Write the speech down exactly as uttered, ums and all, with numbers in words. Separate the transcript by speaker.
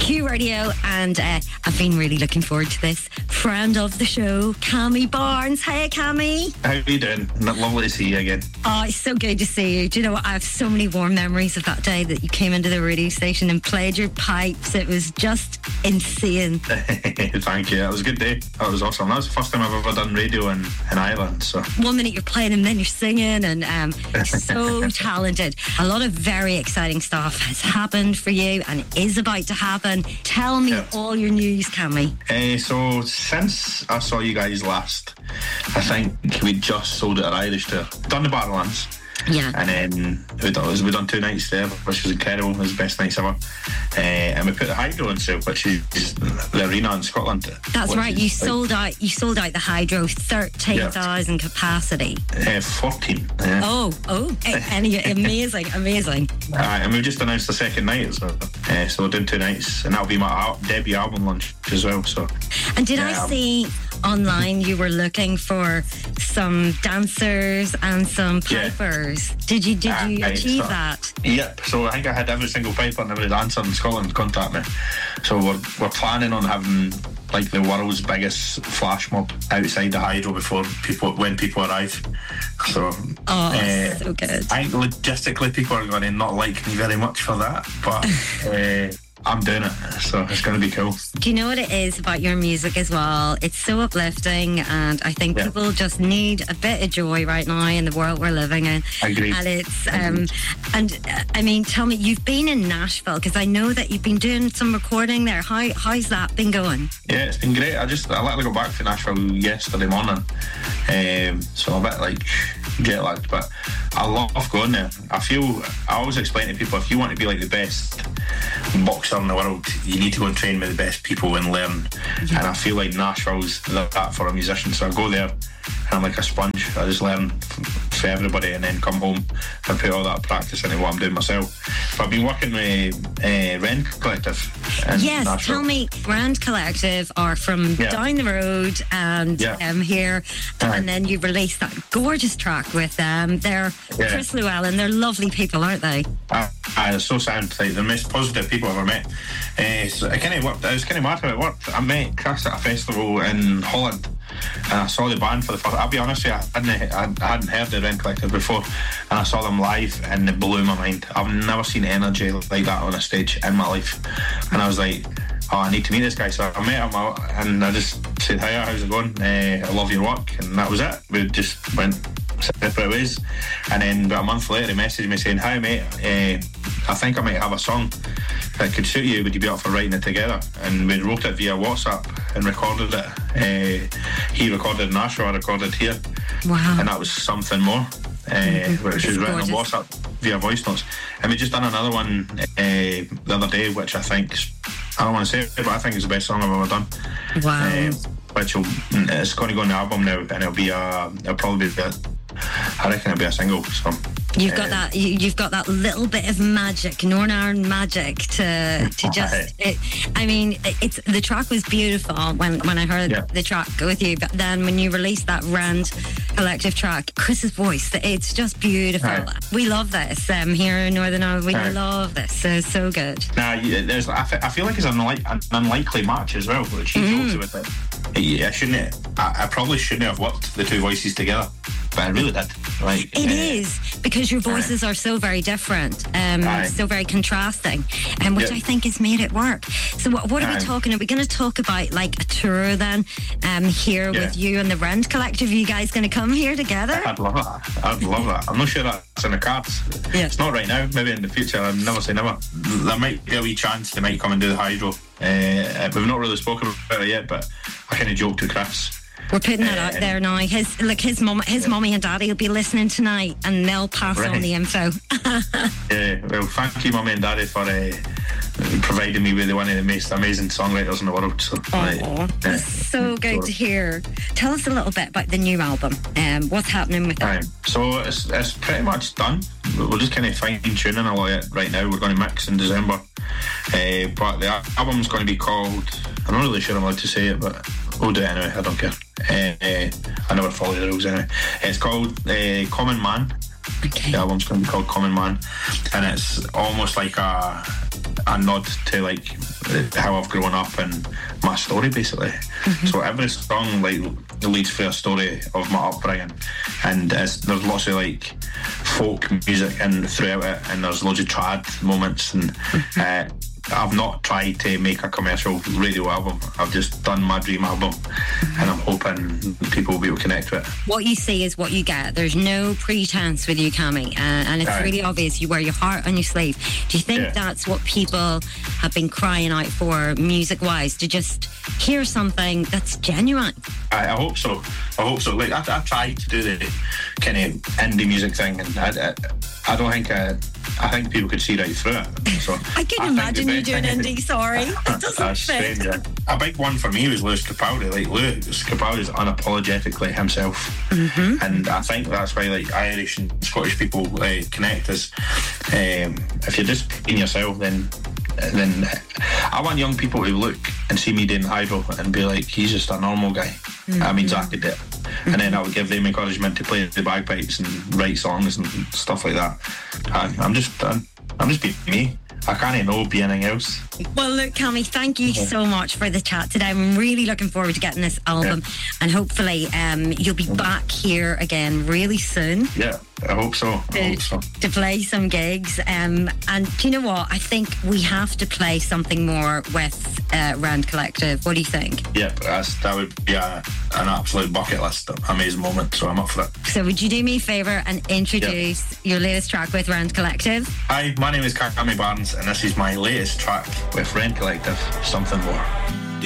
Speaker 1: Q Radio, and uh, I've been really looking forward to this. Friend of the show, Cammy Barnes. Hey, Cammy.
Speaker 2: How are you doing? Lovely to see you again.
Speaker 1: Oh, it's so good to see you. Do you know what? I have so many warm memories of that day that you came into the radio station and played your pipes. It was just insane.
Speaker 2: Thank you. It was a good day. That was awesome. That was the first time I've ever done radio in, in Ireland. So
Speaker 1: one minute you're playing and then you're singing, and um, so talented. A lot of very exciting stuff has happened for you and is about to happen. Tell me
Speaker 2: yeah.
Speaker 1: all your news, Cammy.
Speaker 2: Uh, so since I saw you guys last, I think we just sold it at Irish tour. Done the Barrowlands.
Speaker 1: Yeah.
Speaker 2: And then we done, we done two nights there, which was incredible. It was the best nights ever. Uh, and we put the Hydro on sale, which is the arena in Scotland.
Speaker 1: That's right. You
Speaker 2: like,
Speaker 1: sold out. You sold out the Hydro, thirteen thousand yeah. capacity.
Speaker 2: Uh, Fourteen. Yeah.
Speaker 1: Oh, oh, and amazing, amazing.
Speaker 2: Uh, and we just announced the second night, so uh, so we're doing two nights, and that'll be my al- debut album launch as well. So.
Speaker 1: And did
Speaker 2: yeah,
Speaker 1: I see online you were looking for some dancers and some pipers? Yeah. Did you did you uh, achieve so, that?
Speaker 2: Yep. So I think I had every single piper and every dancer in Scotland contact me. So we're we're planning on having like the world's biggest flash mob outside the Hydro before people when people arrive. So
Speaker 1: oh, uh, so good.
Speaker 2: I think logistically people are going to not like me very much for that, but. uh, I'm doing it, so it's going to be cool.
Speaker 1: Do you know what it is about your music as well? It's so uplifting, and I think yeah. people just need a bit of joy right now in the world we're living in.
Speaker 2: I agree.
Speaker 1: And it's, um, and uh, I mean, tell me, you've been in Nashville, because I know that you've been doing some recording there. How how's that been going?
Speaker 2: Yeah, it's been great. I just I literally got back to Nashville yesterday morning, um, so I'm a bit like jet lagged, but I love going there. I feel I always explain to people, if you want to be like the best boxer in the world, you need to go and train with the best people and learn. Yeah. And I feel like Nashville's that for a musician. So I go there and I'm like a sponge. I just learn for everybody and then come home and put all that practice into what I'm doing myself. But I've been working with uh, Rend Collective in
Speaker 1: Yes,
Speaker 2: Nashville.
Speaker 1: Tell me, Rend Collective are from yeah. down the road and yeah. um, here, and right. then you released that gorgeous track with them. They're yeah. Chris Llewellyn. They're lovely people, aren't they?
Speaker 2: Uh, uh, they're so sound, like the most positive people I've ever met. Uh, so it kind of worked. It was kind of mad how it worked. I met Chris at a festival in Holland, and I saw the band for the first. I'll be honest with you, I hadn't, I hadn't heard the Rend Collective before, and I saw them live, and it blew my mind. I've never seen energy like that on a stage in my life, and I was like, oh, I need to meet this guy. So I met him, and I just said, hiya, how's it going? Uh, I love your work, and that was it. We just went separate ways, and then about a month later he messaged me saying, hi mate, uh, I think I might have a song that could suit you, would you be up for writing it together? And we wrote it via WhatsApp and recorded it. Uh, he recorded in Nashville, I recorded here.
Speaker 1: Wow.
Speaker 2: And that was Something More, uh,
Speaker 1: mm-hmm.
Speaker 2: which was written on WhatsApp via voice notes. And we just done another one uh, the other day, which I think, I don't want to say it, but I think it's the best song I've ever done.
Speaker 1: Wow.
Speaker 2: Uh, which will, it's going to go on the album now, and it'll be a, it'll probably be a, I reckon it'll be a single. So
Speaker 1: you've got uh, that. You've got that little bit of magic, Northern Ireland magic, to to just. It, I mean, it's the track was beautiful when when I heard yeah. the track with you, but then when you released that Rend Collective track, Chris's voice, it's just beautiful. Right. We love this um, here in Northern Ireland. We right. love this. So so good.
Speaker 2: Now, nah, there's. I, f- I feel like it's an, unlike, an unlikely match as well. Which he mm. talks with it. I shouldn't. I, I probably shouldn't have worked the two voices together, but I really did. Like
Speaker 1: it
Speaker 2: uh,
Speaker 1: is because your voices uh, are so very different, um, so very contrasting, and um, which yeah. I think has made it work. So what, what are we talking? Are we going to talk about like a tour then um, here yeah. with you and the Rend Collective? Are you guys going to come here together?
Speaker 2: I'd love that. I'd love that. I'm not sure that's in the cards.
Speaker 1: Yeah.
Speaker 2: It's not right now. Maybe in the future. I'd never say never. There might be a wee chance they might come and do the Hydro. Uh, we've not really spoken about it yet, but I kind of joked to Chris.
Speaker 1: We're putting that uh, out there now. His like his mum, his yeah. mummy and daddy will be listening tonight, and they'll pass right. on the info.
Speaker 2: Yeah, well, thank you, mummy and daddy, for uh, providing me with one of the most amazing songwriters in the world. So,
Speaker 1: oh,
Speaker 2: right,
Speaker 1: that's uh, so good to hear. Tell us a little bit about the new album. Um, what's happening with it?
Speaker 2: Right. So it's it's pretty much done. We're just kind of fine tuning a lot of it right now. We're going to mix in December, uh, but the album's going to be called. I'm not really sure I'm allowed to say it, but we'll do it anyway. I don't care. Uh, uh, I never follow the rules anyway. It's called uh, Common Man.
Speaker 1: Okay.
Speaker 2: The album's going to be called Common Man, and it's almost like a a a nod to like how I've grown up and my story basically. Mm-hmm. So every song like leads through a story of my upbringing, and there's lots of like folk music and throughout it, and there's loads of trad moments, and mm-hmm. uh, I've not tried to make a commercial radio album. I've just done my dream album, mm-hmm. and I'm hoping people will be able to connect with it.
Speaker 1: What you see is what you get. There's no pretense with you, Cammy, uh, and it's Aye. really obvious. You wear your heart on your sleeve. Do you think yeah. that's what people have been crying out for, music-wise, to just hear something that's genuine?
Speaker 2: I, I hope so. I hope so. Like I, I tried to do the kind of indie music thing, and I, I, I don't think I, I think people could see right through it. So
Speaker 1: I can I imagine you doing indie. Sorry, it doesn't fit.
Speaker 2: Strange, yeah. A big one for me was Lewis Capaldi. Like Lewis Capaldi is unapologetically himself, mm-hmm. and I think that's why like Irish and Scottish people uh, connect. Is um, if you're just being yourself, then then I want young people to look and see me doing hydro and be like, he's just a normal guy. Mm-hmm. I mean, Zach did it. Mm-hmm. And then I would give them encouragement to play the bagpipes and write songs and stuff like that. I, I'm just I'm, I'm just being me. I can't know be anything else.
Speaker 1: Well, look, Cammy, thank you yeah. so much for the chat today. I'm really looking forward to getting this album, yeah. and hopefully um, you'll be back here again really soon.
Speaker 2: Yeah, I hope so. I
Speaker 1: to,
Speaker 2: hope so.
Speaker 1: To play some gigs. Um, and do you know what? I think we have to play something more with uh, Rand Collective. What do you think?
Speaker 2: Yeah, that's, that would be a, an absolute bucket list, amazing moment. So I'm up for it.
Speaker 1: So would you do me a favour and introduce yeah. your latest track with Rand Collective?
Speaker 2: Hi, my name is Cammy Barnes, and this is my latest track with Rand Collective, Something More.